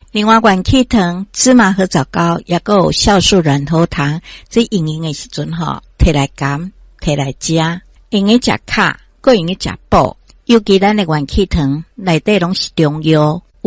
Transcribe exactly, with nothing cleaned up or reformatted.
另外元气糖、芝麻合枣糕也还有酵素软喉糖，这用用的时阵吼，摕来含，摕来食，用的食卡，还用的食补。尤其咱的元气糖内底拢是中药，